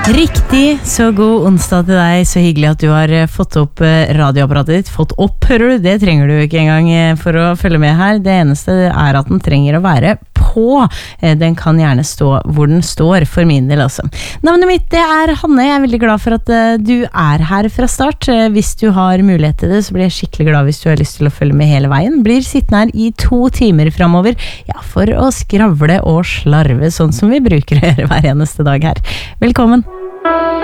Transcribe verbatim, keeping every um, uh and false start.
Riktig, så god onsdag til deg. Så hyggelig at du har fått opp radioapparatet ditt. Fått opp, hører du? Det trenger du ikke engang for å følge med her. Det eneste er at den trenger å være på. Den kan gjerne stå hvor den står, for min del altså. Navnet mitt det er Hanne. Jeg er veldig glad for at du er her fra start. Hvis du har mulighet til det, så blir jeg skikkelig glad hvis du har lyst til å følge med hele veien. Blir sittende her i to timer fremover, ja, for å skravle og slarve, sånn som vi bruker å gjøre hver eneste dag her. Velkommen!